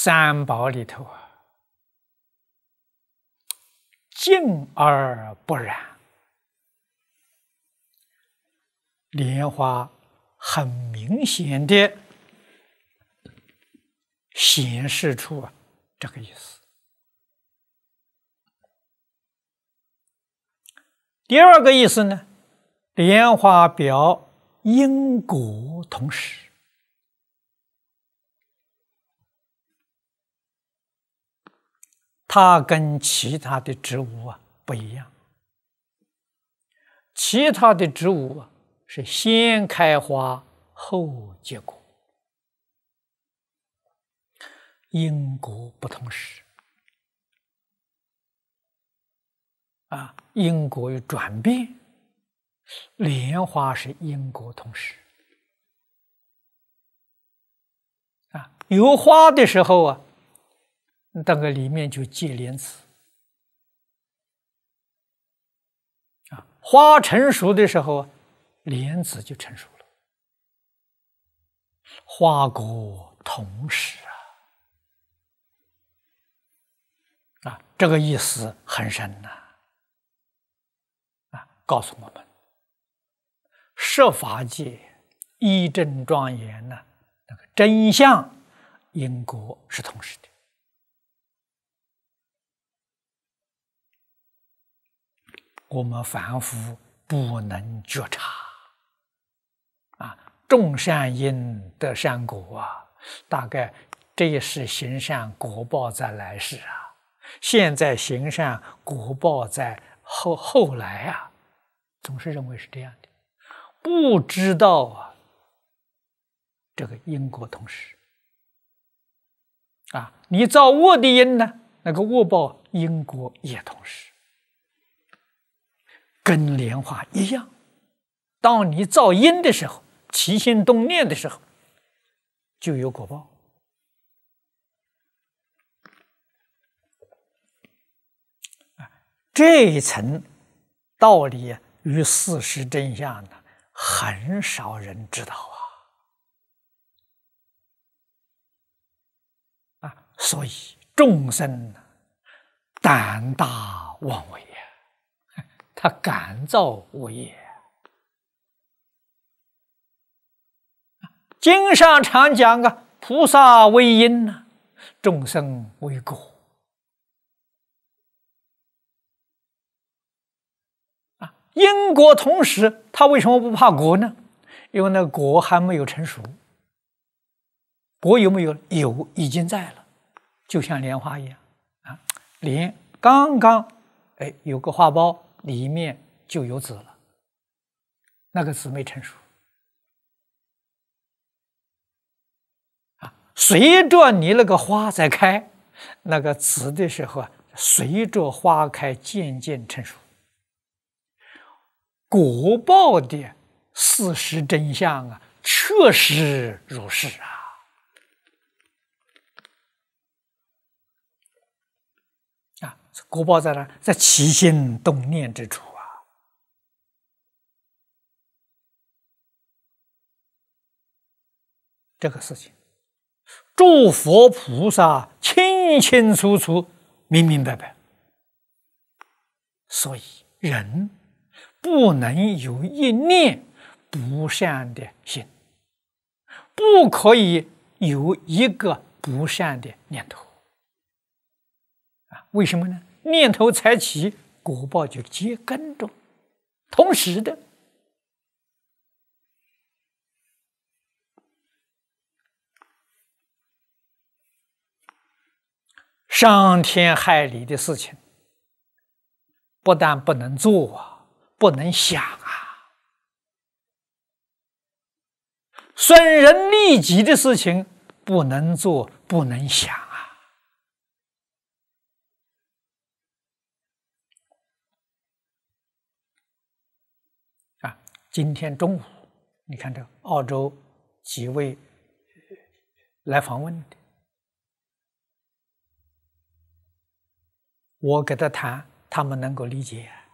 三宝里头啊，静而不染，莲花很明显的显示出这个意思。第二个意思呢，莲花表因果同时。它跟其他的植物不一样，其他的植物是先开花后结果，因果不同时因果有转变，莲花是因果同时有花的时候那个里面就结莲子花成熟的时候莲子就成熟了，花果同时这个意思很深告诉我们设法界一正庄严那个真相因果是同时的。我们凡夫不能觉察种善因得善果大概这一世行善果报在来世现在行善果报在后来总是认为是这样的，不知道这个因果同时你造恶的因呢，那个恶报因果也同时。跟莲花一样，当你造因的时候，起心动念的时候，就有果报。这一层道理与事实真相呢，很少人知道所以众生胆大妄为他敢造恶业。经上常讲菩萨为因众生为果因果同时，他为什么不怕果呢？因为那果还没有成熟。果有没有？有，已经在了，就像莲花一样莲刚刚有个花苞，里面就有籽了，那个籽没成熟随着你那个花在开，那个籽的时候随着花开渐渐成熟。果报的事实真相确实如是果报在哪？在起心动念之处这个事情诸佛菩萨清清楚楚明明白白，所以人不能有一念不善的心，不可以有一个不善的念头为什么呢？念头才起，果报就接跟着，同时的伤天害理的事情，不但不能做不能想损人利己的事情不能做不能想今天中午你看这澳洲几位来访问的，我给他谈，他们能够理解